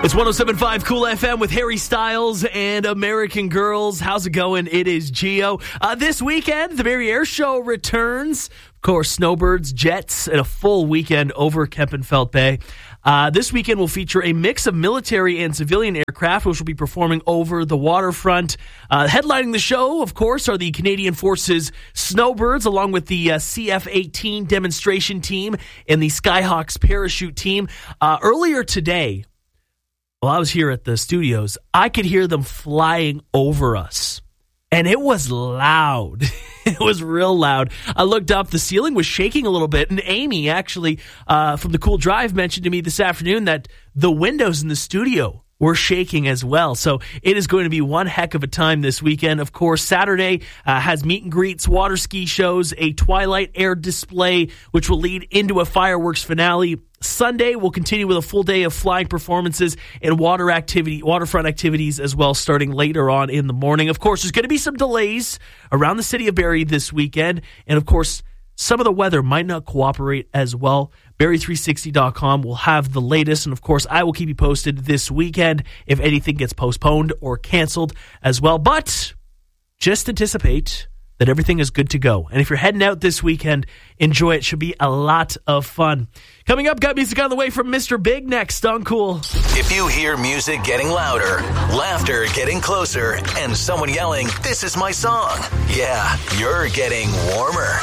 It's 107.5 Cool FM with Harry Styles and American Girls. How's it going? It is Gio. This weekend, the Barrie Air Show returns. Of course, snowbirds, jets, and a full weekend over Kempenfelt Bay. This weekend will feature a mix of military and civilian aircraft, which will be performing over the waterfront. Headlining the show, of course, are the Canadian Forces Snowbirds, along with the CF-18 demonstration team and the Skyhawks parachute team. Earlier today, while I was here at the studios, I could hear them flying over us. And it was loud. It was real loud. I looked up, the ceiling was shaking a little bit. And Amy, actually, from the Cool Drive, mentioned to me this afternoon that the windows in the studio were shaking as well. So it is going to be one heck of a time this weekend. Of course, Saturday has meet and greets, water ski shows, a twilight air display, which will lead into a fireworks finale. Sunday, we'll continue with a full day of flying performances and waterfront activities as well, starting later on in the morning. Of course, there's going to be some delays around the city of Barrie this weekend. And of course, some of the weather might not cooperate as well. Barrie360.com will have the latest. And of course, I will keep you posted this weekend if anything gets postponed or canceled as well. But just anticipate that everything is good to go. And if you're heading out this weekend, enjoy it. Should be a lot of fun. Coming up, got music on the way from Mr. Big next on Cool. If you hear music getting louder, laughter getting closer, and someone yelling, "This is my song," yeah, you're getting warmer.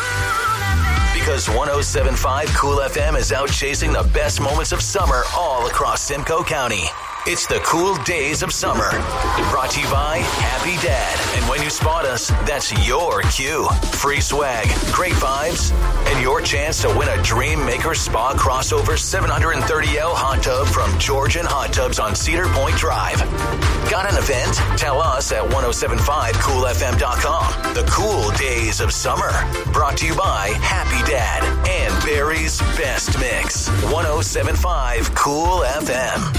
Because 107.5 Cool FM is out chasing the best moments of summer all across Simcoe County. It's the cool days of summer. Brought to you by Happy Dad. And when you spot us, that's your cue. Free swag, great vibes, and your chance to win a Dream Maker Spa Crossover 730L hot tub from Georgian Hot Tubs on Cedar Point Drive. Got an event? Tell us at 1075coolfm.com. The cool days of summer. Brought to you by Happy Dad and Barrie's Best Mix. 107.5 Cool FM.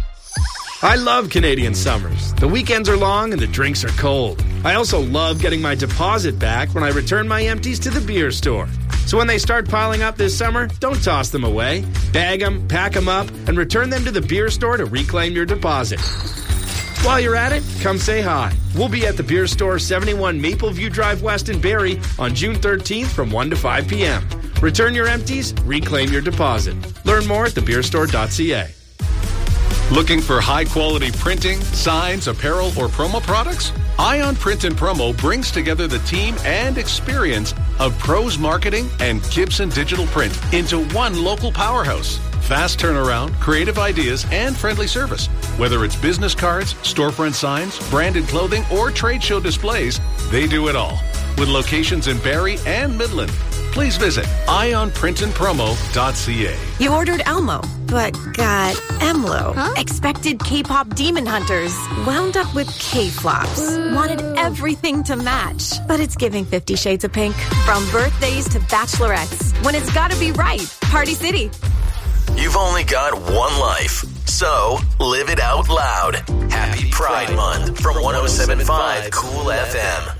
I love Canadian summers. The weekends are long and the drinks are cold. I also love getting my deposit back when I return my empties to the beer store. So when they start piling up this summer, don't toss them away. Bag them, pack them up, and return them to the beer store to reclaim your deposit. While you're at it, come say hi. We'll be at the beer store 71 Mapleview Drive West in Barrie on June 13th from 1 to 5 p.m. Return your empties, reclaim your deposit. Learn more at thebeerstore.ca. Looking for high-quality printing, signs, apparel, or promo products? Ion Print and Promo brings together the team and experience of Pros Marketing and Gibson Digital Print into one local powerhouse. Fast turnaround, creative ideas, and friendly service. Whether it's business cards, storefront signs, branded clothing, or trade show displays, they do it all. With locations in Barrie and Midland. Please visit ionprintandpromo.ca. You ordered Elmo, but got Emlo. Huh? Expected K-pop demon hunters, wound up with K-flops. Wanted everything to match, but it's giving 50 Shades of Pink. From birthdays to bachelorettes, when it's gotta be right. Party City. You've only got one life, so live it out loud. Happy Pride Month from 107.5 Cool FM.